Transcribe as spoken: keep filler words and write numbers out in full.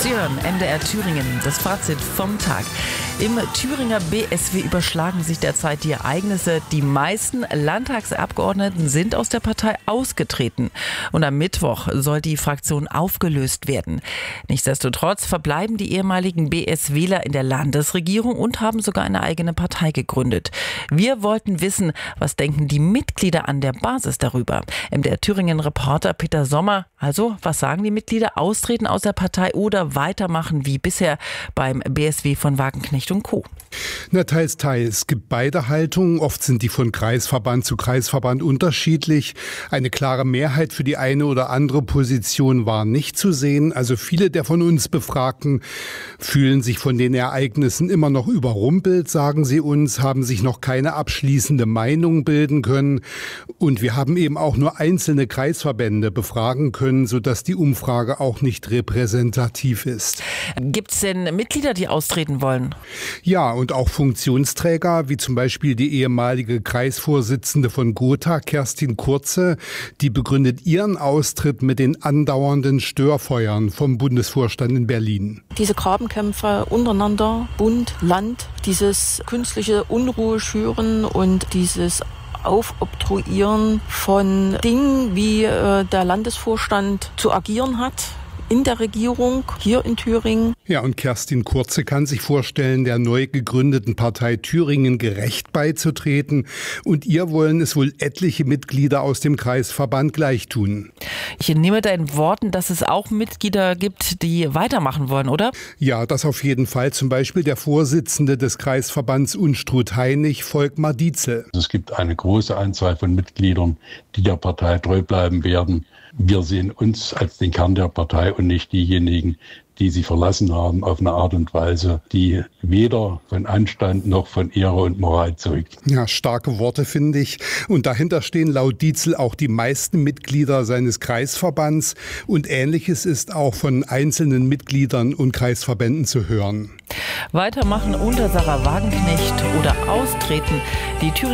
Sie hören M D R Thüringen, das Fazit vom Tag. Im Thüringer B S W überschlagen sich derzeit die Ereignisse. Die meisten Landtagsabgeordneten sind aus der Partei ausgetreten. Und am Mittwoch soll die Fraktion aufgelöst werden. Nichtsdestotrotz verbleiben die ehemaligen BSWler in der Landesregierung und haben sogar eine eigene Partei gegründet. Wir wollten wissen, was denken die Mitglieder an der Basis darüber? M D R Thüringen-Reporter Peter Sommer. Also, was sagen die Mitglieder? Austreten aus der Partei oder weitermachen wie bisher beim B S W von Wagenknecht und Co.? Na, teils, teils. Es gibt beide Haltungen. Oft sind die von Kreisverband zu Kreisverband unterschiedlich. Eine klare Mehrheit für die eine oder andere Position war nicht zu sehen. Also viele der von uns Befragten fühlen sich von den Ereignissen immer noch überrumpelt, sagen sie uns, haben sich noch keine abschließende Meinung bilden können. Und wir haben eben auch nur einzelne Kreisverbände befragen können, sodass die Umfrage auch nicht repräsentativ ist. Gibt es denn Mitglieder, die austreten wollen? Ja, und auch Funktionsträger, wie zum Beispiel die ehemalige Kreisvorsitzende von Gotha, Kerstin Kurze, die begründet ihren Austritt mit den andauernden Störfeuern vom Bundesvorstand in Berlin. Diese Grabenkämpfe untereinander, Bund, Land, dieses künstliche Unruhe schüren und dieses Aufobtruieren von Dingen, wie äh, der Landesvorstand zu agieren hat in der Regierung, hier in Thüringen. Ja, und Kerstin Kurze kann sich vorstellen, der neu gegründeten Partei Thüringen gerecht beizutreten. Und ihr wollen es wohl etliche Mitglieder aus dem Kreisverband gleich tun. Ich entnehme deinen Worten, dass es auch Mitglieder gibt, die weitermachen wollen, oder? Ja, das auf jeden Fall. Zum Beispiel der Vorsitzende des Kreisverbands Unstrut-Hainich, Volkmar Dietzel. Es gibt eine große Anzahl von Mitgliedern, die der Partei treu bleiben werden. Wir sehen uns als den Kern der Partei und nicht diejenigen, die sie verlassen haben auf eine Art und Weise, die weder von Anstand noch von Ehre und Moral zeugt. Ja, starke Worte, finde ich. Und dahinter stehen laut Dietzel auch die meisten Mitglieder seines Kreisverbands. Und Ähnliches ist auch von einzelnen Mitgliedern und Kreisverbänden zu hören. Weitermachen unter Sarah Wagenknecht oder austreten. Die Thüringer